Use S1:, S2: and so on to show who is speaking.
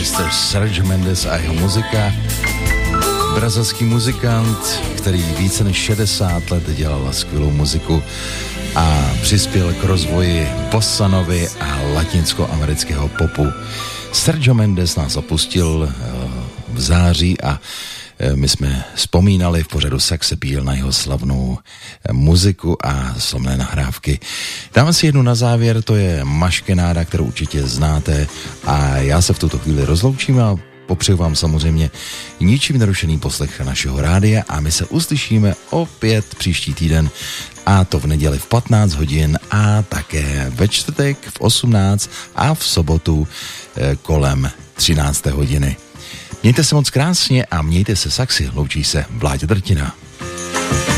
S1: Mr. Sergio Mendes a jeho muzika. Brazilský muzikant, který více než 60 let dělal skvělou muziku a přispěl k rozvoji bossanovy a latinskoamerického popu. Sergio Mendes nás opustil v září a my jsme vzpomínali v pořadu Sex Appeal na jeho slavnou muziku a slavné nahrávky. Dáme si jednu na závěr, to je Maškenáda, kterou určitě znáte, a já se v tuto chvíli rozloučím a popřeju vám samozřejmě ničím nerušený poslech našeho rádia a my se uslyšíme opět příští týden, a to v neděli v 15 hodin a také ve čtvrtek v 18 a v sobotu kolem 13. hodiny. Mějte se moc krásně a mějte se sexy, loučí se Vláďa Drtina.